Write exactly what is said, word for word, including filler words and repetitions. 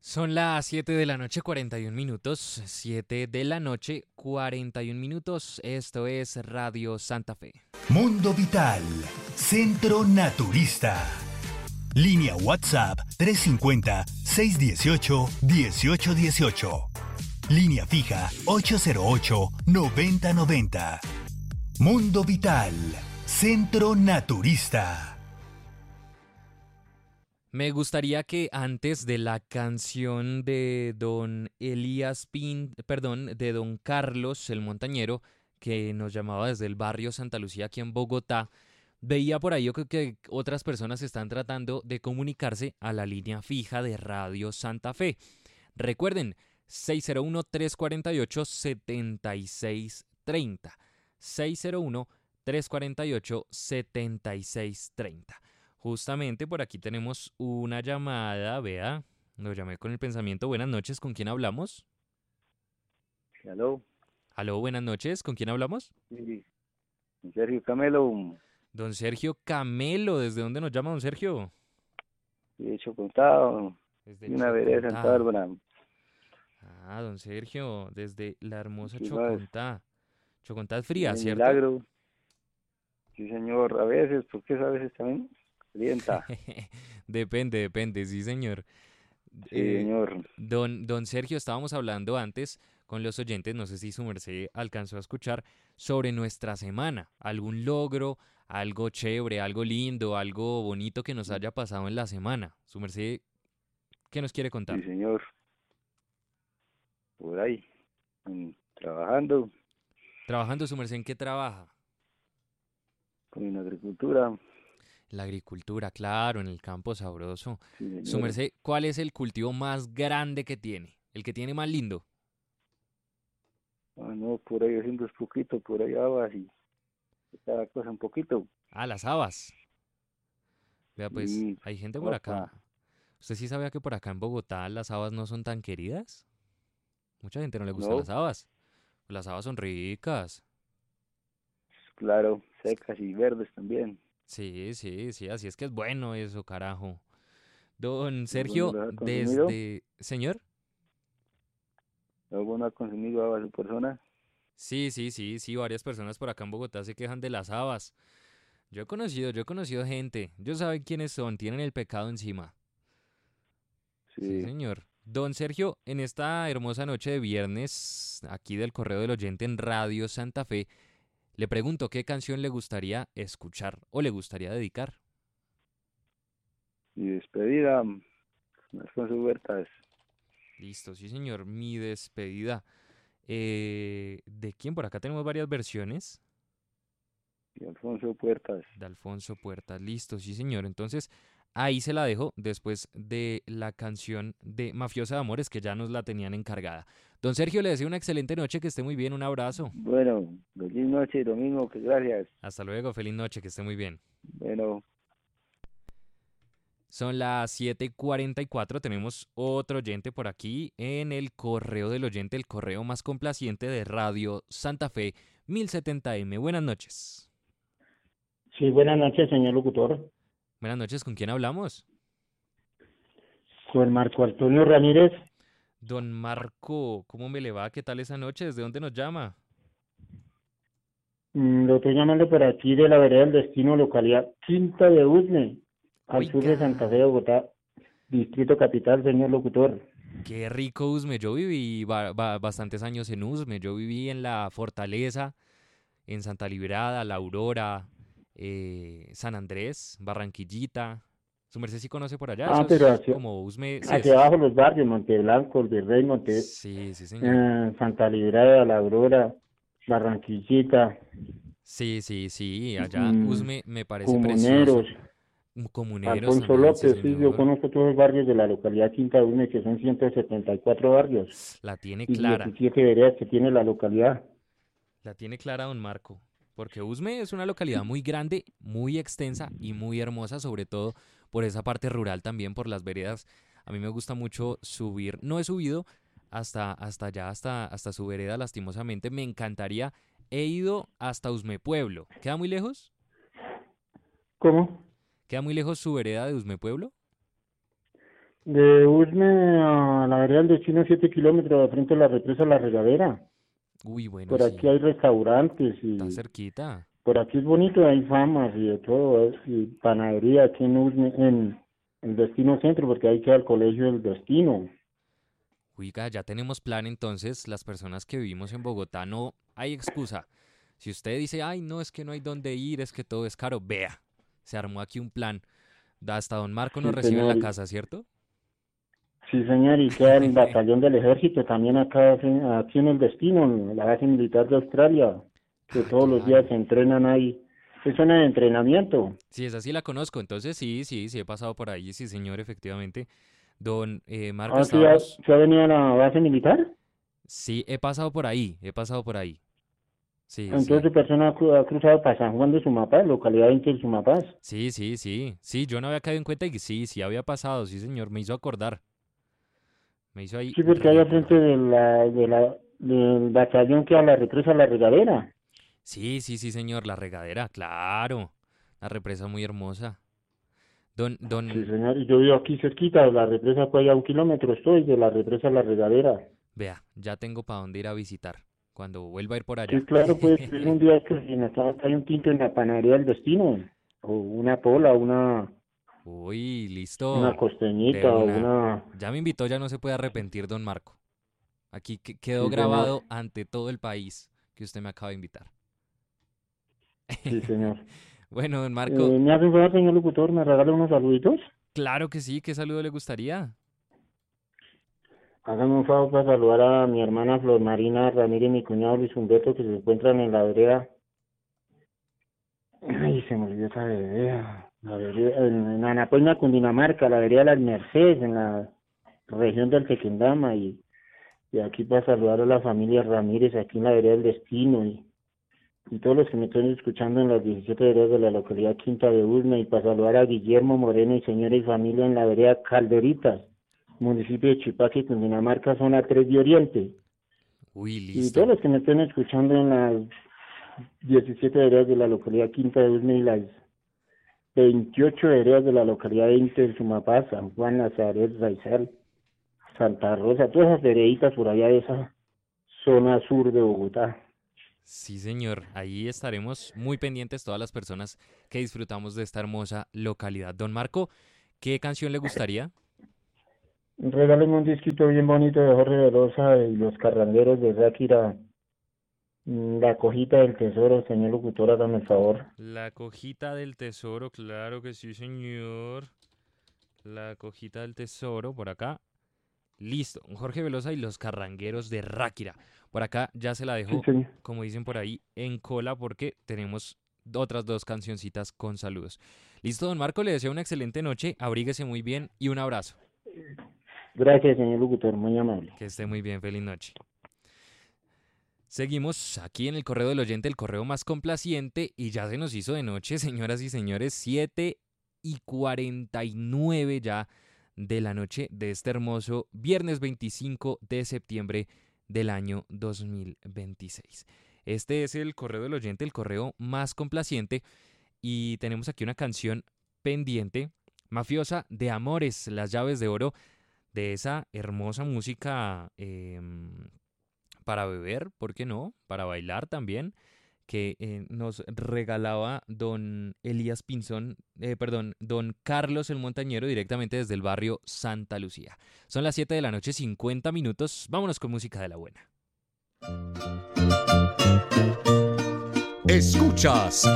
Son las siete de la noche, cuarenta y un minutos. Siete de la noche, cuarenta y un minutos. Esto es Radio Santa Fe. Mundo Vital, Centro Naturista. Línea WhatsApp trescientos cincuenta, seiscientos dieciocho, dieciocho dieciocho. Línea fija ochocientos ocho, noventa noventa. Mundo Vital, Centro Naturista. Me gustaría que antes de la canción de don Elías Pin, perdón, de don Carlos el Montañero, que nos llamaba desde el barrio Santa Lucía aquí en Bogotá, veía por ahí yo creo que otras personas están tratando de comunicarse a la línea fija de Radio Santa Fe. Recuerden, seis cero uno, tres cuatro ocho, siete seis tres cero. seis cero uno, tres cuatro ocho, siete seis tres cero. Justamente por aquí tenemos una llamada, vea, lo llamé con el pensamiento. Buenas noches, ¿con quién hablamos? Aló, Aló, buenas noches, ¿con quién hablamos? sí, Sergio Camelo, Don Sergio Camelo, ¿desde dónde nos llama don Sergio? de hecho contado, Desde de una vereda de Santa Chocontá. Bárbara. Ah, don Sergio, desde la hermosa ¿Qué más? Chocontá. Chocontá es En fría, el ¿cierto? milagro, sí señor, a veces, porque es a veces también calienta, Depende, depende, sí señor. sí Eh, señor, don, don Sergio, estábamos hablando antes con los oyentes, no sé si su merced alcanzó a escuchar, sobre nuestra semana, algún logro, algo chévere, algo lindo, algo bonito que nos haya pasado en la semana. Su merced, ¿qué nos quiere sí contar? señor, por ahí, mm, trabajando Trabajando, su merced, ¿en qué trabaja? con la agricultura, La agricultura, claro, en el campo sabroso. sí Su señor, merced, ¿cuál es el cultivo más grande que tiene? El que tiene más lindo. ah no, por ahí haciendo un poquito, por ahí habas y cada cosa un poquito, Ah, las habas. Vea, pues, y hay gente por acá. papa, ¿Usted sí sabía que por acá en Bogotá las habas no son tan queridas? Mucha gente no le gustan las no, habas. Las habas son ricas. claro, secas y verdes también, Sí, sí, sí, así es que es bueno eso, carajo. Don algunos Sergio, los ha consumido, desde... ¿Señor? alguno ha consumido habas su persona. Sí, sí, sí, sí, varias personas por acá en Bogotá se quejan de las habas. Yo he conocido, yo he conocido gente. Ellos saben quiénes son, tienen el pecado encima. Sí, Sí, señor. Don Sergio, en esta hermosa noche de viernes, aquí del Correo del Oyente en Radio Santa Fe, le pregunto qué canción le gustaría escuchar o le gustaría dedicar. y despedida, Alfonso Huertas, Listo, sí, señor. Mi despedida. Eh, ¿de quién? Por acá tenemos varias versiones. y Alfonso Puertas. De Alfonso Puertas. Listo, sí, señor. Entonces, ahí se la dejo después de la canción de Mafiosa de Amores que ya nos la tenían encargada. Don Sergio, le deseo una excelente noche, que esté muy bien. Un abrazo. Bueno, feliz noche, domingo, que gracias. Hasta luego, feliz noche, que esté muy bien. Bueno, Son las siete y cuarenta y cuatro. Tenemos otro oyente por aquí en el correo del oyente, el correo más complaciente de Radio Santa Fe mil setenta M. Buenas noches. Sí, buenas noches, señor locutor. Buenas noches, ¿con quién hablamos? Con Marco Antonio Ramírez. Don Marco, ¿cómo me le va? ¿Qué tal esa noche? ¿Desde dónde nos llama? Mm, lo estoy llamando por aquí de la vereda del destino, localidad Quinta de Usme, al sur de Santa Fe, Oiga, Bogotá, distrito capital, señor locutor. qué rico Usme. Yo viví ba- ba- bastantes años en Usme. Yo viví en la Fortaleza, en Santa Librada, La Aurora, eh, San Andrés, Barranquillita. ¿Su merced sí conoce por allá? Ah, Eso pero es hacia, como Usme, sí hacia es. abajo los barrios, Monteblanco, el Virrey, Monte, Sí, sí, señor. eh, Santa Librada, La Aurora, Barranquillita, Sí, sí, sí. Allá mm, Usme me parece Comuneros, precioso. Mm, Comuneros Alfonso también, sí, López, sí, yo señor. conozco todos los barrios de la localidad Quinta de Usme, que son ciento setenta y cuatro barrios La tiene y clara. diecisiete veredas que tiene la localidad. La tiene clara don Marco, porque Usme es una localidad muy grande, muy extensa y muy hermosa, sobre todo por esa parte rural también, por las veredas. A mí me gusta mucho subir, no he subido hasta, hasta allá, hasta, hasta su vereda, lastimosamente. Me encantaría. He ido hasta Usme Pueblo. ¿Queda muy lejos? ¿Cómo? ¿Queda muy lejos su vereda de Usme Pueblo? De Usme a la vereda del destino, siete kilómetros de frente a la represa La Regadera. Uy, bueno, Por sí, aquí hay restaurantes está y cerquita. por aquí es bonito, hay famas y de todo, ¿eh? Y panadería aquí en Usme, en el destino centro, porque ahí queda el colegio del destino. Oiga, ya tenemos plan entonces, las personas que vivimos en Bogotá no hay excusa. Si usted dice, ay, no, es que no hay dónde ir, es que todo es caro, vea, se armó aquí un plan. Da- Hasta don Marco nos Sí, recibe en la señor. casa, ¿cierto? Sí, señor, y queda el batallón del ejército también acá, en- aquí en el destino, en la base militar de Australia, que Ah, todos los días claro. se entrenan ahí. Es zona de entrenamiento. Sí, esa sí la conozco, entonces sí, sí, sí he pasado por ahí, sí, señor, efectivamente. Don eh, Marco, Ah, ¿sí ha, estábamos, sí ha venido a la base militar? sí, he pasado por ahí, he pasado por ahí. Sí, Entonces sí, su persona ha cru- ha cruzado para San Juan de Sumapaz, localidad veinte de Sumapaz. sí, sí, sí, sí, yo no había caído en cuenta y que sí, sí había pasado, sí, señor, me hizo acordar, me hizo ahí Sí, porque ahí al frente recordar. de la, de la, del batallón que a la represa La Regadera. Sí, sí, sí, señor, la regadera, claro, la represa muy hermosa. Don, Sí, don, señor, y yo vivo aquí cerquita, de la represa pues allá a un kilómetro estoy, de la represa La Regadera. vea, ya tengo para dónde ir a visitar, cuando vuelva a ir por allá. Sí, claro, puede escribir un día que si en la casa hay un tinto en la panadería del destino, o una pola, una, Uy, una listo, de costeñita, o una. una... Ya me invitó, ya no se puede arrepentir, don Marco. Aquí que- quedó Sí, señor, grabado ante todo el país que usted me acaba de invitar. sí, señor. Bueno, don Eh, Marco, ¿me hace un favor, señor locutor? ¿Me regala unos saluditos? claro que sí, ¿qué saludo le gustaría? Hágame un favor para saludar a mi hermana Flor Marina Ramírez y mi cuñado Luis Humberto, que se encuentran en la vereda. Ay, se me olvidó esa vereda. La vereda, en, en Anapoima, Cundinamarca, la vereda de las Mercedes, en la región del Tequendama. Y, y aquí para saludar a la familia Ramírez, aquí en la vereda del Destino. Y, y todos los que me están escuchando en las diecisiete veredas de la localidad Quinta de Usme. Y para saludar a Guillermo Moreno y señora y familia en la vereda Calderitas, municipio de Chipaque, Cundinamarca, zona tres de Oriente. Uy, Y todos listo. los que me estén escuchando en las diecisiete veredas de la localidad Quinta de Usme y las veintiocho veredas de la localidad veinte de Sumapaz, San Juan, Nazaret, Raizal, Santa Rosa, todas esas vereditas por allá de esa zona sur de Bogotá. Sí, señor, ahí estaremos muy pendientes todas las personas que disfrutamos de esta hermosa localidad. Don Marco, ¿qué canción le gustaría? Regáleme un disquito bien bonito de Jorge Velosa y los carrangueros de Ráquira, mm, La Cojita del Tesoro, señor locutor, hágame el favor. La cojita del tesoro, claro que sí, señor. La cojita del tesoro, por acá. Listo, Jorge Velosa y los carrangueros de Ráquira. Por acá ya se la Sí, dejo, señor. como dicen por ahí, en cola porque tenemos otras dos cancioncitas con saludos. Listo, don Marco, le deseo una excelente noche, abríguese muy bien y un abrazo. Gracias, señor locutor, muy amable. Que esté muy bien, feliz noche. Seguimos aquí en el correo del oyente, el correo más complaciente, y ya se nos hizo de noche, señoras y señores, siete y cuarenta y nueve ya de la noche de este hermoso viernes veinticinco de septiembre del año dos mil veintiséis. Este es el correo del oyente, el correo más complaciente, y tenemos aquí una canción pendiente, Mafiosa de Amores, las llaves de oro, de esa hermosa música eh, para beber, ¿por qué no? Para bailar también, que eh, nos regalaba don Elías Pinzón, eh, perdón, don Carlos el Montañero, directamente desde el barrio Santa Lucía. Son las siete de la noche, cincuenta minutos. Vámonos con música de la buena. Escuchas